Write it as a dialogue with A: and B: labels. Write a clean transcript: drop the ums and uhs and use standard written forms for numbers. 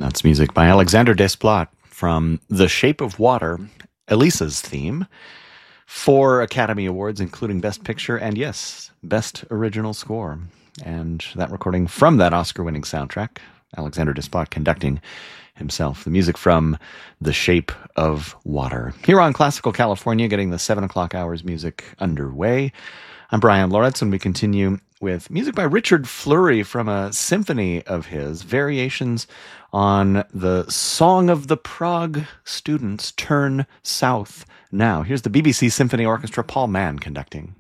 A: That's music by Alexander Desplat from The Shape of Water, Elisa's theme, 4 Academy Awards, including Best Picture and, yes, Best Original Score. And that recording from that Oscar-winning soundtrack, Alexander Desplat conducting himself. The music from The Shape of Water. Here on Classical California, getting the 7 o'clock hours music underway. I'm Brian Lawrence, and we continue with music by Richard Fleury from a symphony of his, variations on the Song of the Prague Students Turn South Now. Here's the BBC Symphony Orchestra, Paul Mann conducting.